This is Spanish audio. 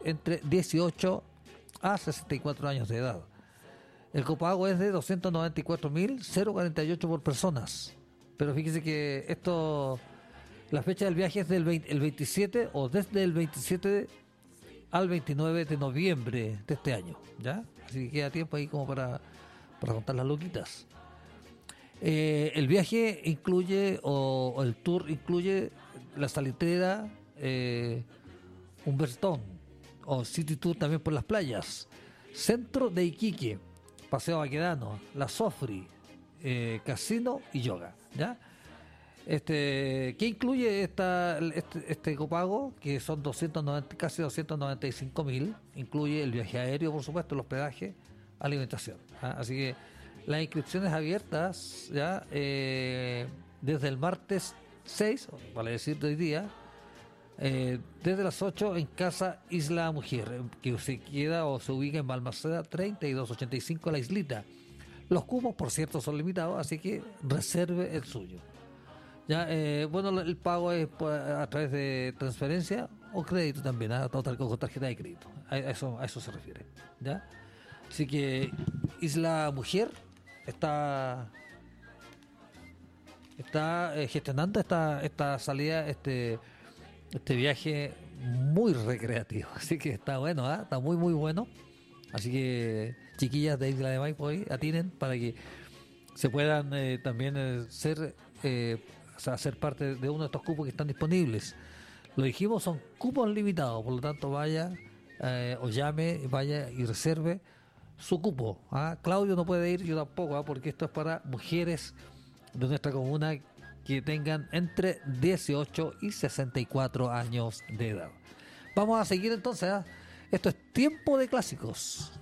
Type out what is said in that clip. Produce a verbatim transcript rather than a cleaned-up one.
entre dieciocho a sesenta y cuatro años de edad. El copago es de doscientos noventa y cuatro mil cuarenta y ocho por personas. Pero fíjese que esto, la fecha del viaje es del veinte, el veintisiete o desde el veintisiete al veintinueve de noviembre de este año, ¿ya? Así que queda tiempo ahí como para, para contar las loquitas. Eh, el viaje incluye, o, o el tour incluye la salitrera, eh, un Bertón, o City Tour también por las playas, centro de Iquique, paseo Baquedano, la Sofri, eh, casino y yoga, ¿ya? Este, ¿qué incluye esta, este, este copago? Que son doscientos noventa, casi doscientos noventa y cinco mil. Incluye el viaje aéreo, por supuesto, el hospedaje, alimentación. ¿Ah? Así que las inscripciones abiertas ya eh, desde el martes seis, vale decir de hoy día, eh, desde las ocho en Casa Isla Mujer, que se queda o se ubica en Balmaceda treinta y dos ochenta y cinco, La Islita. Los cupos, por cierto, son limitados, así que reserve el suyo. Ya, eh, bueno, el pago es a través de transferencia o crédito también, ¿eh? Con tarjeta de crédito. A eso, a eso se refiere, ¿ya? Así que Isla Mujer está está eh, gestionando esta esta salida, este este viaje muy recreativo. Así que está bueno, ¿eh? Está muy muy bueno. Así que chiquillas de Isla de Maipo ahí atinen para que se puedan eh, también eh, ser eh, o sea, ser parte de uno de estos cupos que están disponibles. Lo dijimos, son cupos limitados, por lo tanto vaya eh, o llame, vaya y reserve su cupo. ¿Ah? Claudio no puede ir, yo tampoco, ¿ah? Porque esto es para mujeres de nuestra comuna que tengan entre dieciocho y sesenta y cuatro años de edad. Vamos a seguir entonces, ¿ah? Esto es Tiempo de Clásicos.